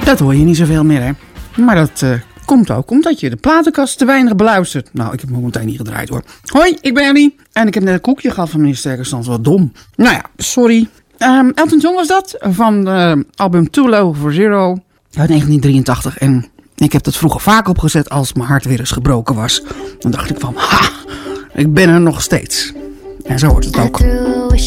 Dat hoor je niet zoveel meer, hè. Maar dat komt ook omdat je de platenkast te weinig beluistert. Nou, ik heb hem meteen niet gedraaid, hoor. Hoi, ik ben Ernie. En ik heb net een koekje gehad van meneer Sterkenstand. Wat dom. Nou ja, sorry. Elton John was dat. Van de album Too Low for Zero. Uit 1983. En ik heb dat vroeger vaak opgezet als mijn hart weer eens gebroken was. Dan dacht ik van, ha, ik ben er nog steeds. En zo wordt het ook.